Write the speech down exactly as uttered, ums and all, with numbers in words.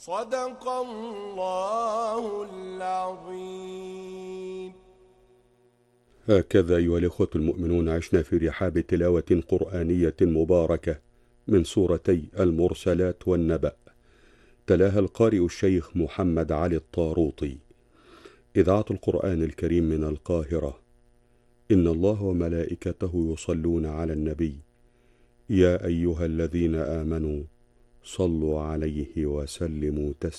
صدق الله العظيم. هكذا أيها الإخوة المؤمنون عشنا في رحاب تلاوة قرآنية مباركة من سورتي المرسلات والنبأ، تلاها القارئ الشيخ محمد علي الطاروطي. إذاعة القرآن الكريم من القاهرة. إن الله وملائكته يصلون على النبي، يا أيها الذين آمنوا صلوا عليه وسلموا تسليما.